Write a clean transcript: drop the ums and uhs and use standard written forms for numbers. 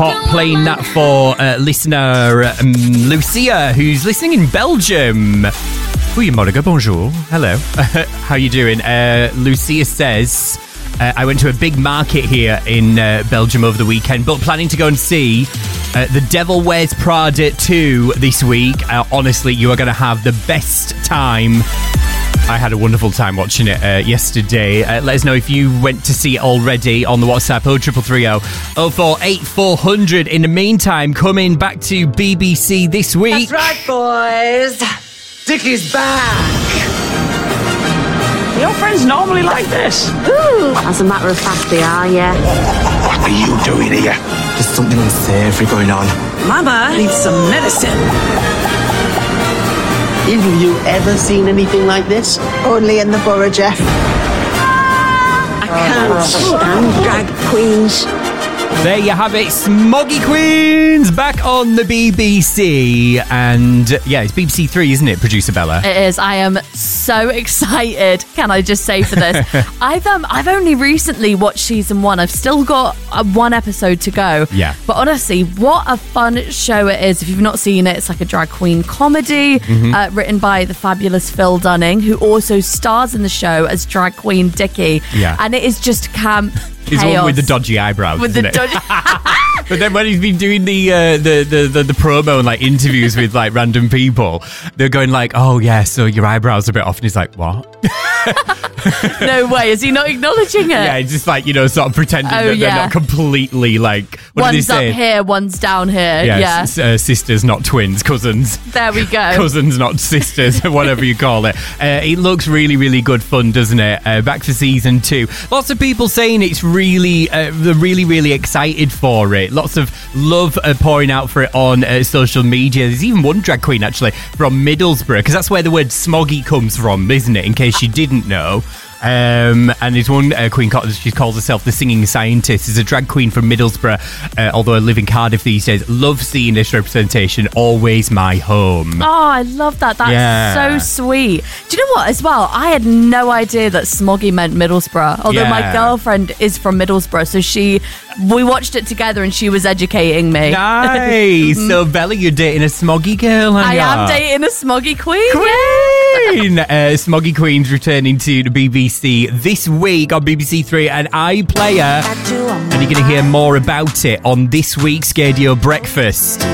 hot. Playing that for listener Lucia, who's listening in Belgium. Goedemorgen, bonjour. Hello. How you doing? Lucia says, I went to a big market here in Belgium over the weekend, but planning to go and see The Devil Wears Prada 2 this week. Honestly, you are going to have the best time. I had a wonderful time watching it yesterday. Let us know if you went to see it already on the WhatsApp 0330 048 400. In the meantime, coming back to BBC This Week. That's right, boys. Dickie's back. Your friends normally like this? Ooh, as a matter of fact, they are, yeah. What are you doing here? There's something unsavory going on. Mama needs some medicine. Have you ever seen anything like this? Only in the borough, Jeff. I can't stand drag queens. There you have it, Smoggy Queens back on the BBC. And yeah, it's BBC 3, isn't it, producer Bella? It is. I am so excited, can I just say, for this. I've only recently watched season 1. I've still got one episode to go. Yeah. But honestly, what a fun show it is. If you've not seen it, it's like a drag queen comedy written by the fabulous Phil Dunning, who also stars in the show as drag queen Dickie. Yeah. And it is just camp. He's chaos. one with the dodgy eyebrows, With isn't the it? dodgy... But then when he's been doing the promo and like interviews with like random people, they're going like, "Oh yeah, so your eyebrows are a bit off," and he's like, "What?" No way, is he not acknowledging it? Yeah, he's just like, sort of pretending that they're not completely like. What one's do they say? up here, one's down here. Yeah. Sisters, not twins, cousins. There we go. Cousins, not sisters, whatever you call it. It looks really, really good fun, doesn't it? Back for season 2. Lots of people saying it's really, they're really, really excited for it. Lots of love pouring out for it on social media. There's even one drag queen actually from Middlesbrough, because that's where the word smoggy comes from, isn't it? In case you didn't know. And there's one queen, she calls herself the Singing Scientist. Is a drag queen from Middlesbrough, although I live in Cardiff these days. Love seeing this representation. Always my home. Oh, I love that. That's so sweet. Do you know what, as well? I had no idea that smoggy meant Middlesbrough. Although my girlfriend is from Middlesbrough, so we watched it together and she was educating me. Nice. So, Bella, you're dating a smoggy girl, aren't you? I am dating a smoggy queen. Smoggy Queen's returning to the BBC this week on BBC 3 and iPlayer. And you're going to hear more about it on this week's Scadio Breakfast.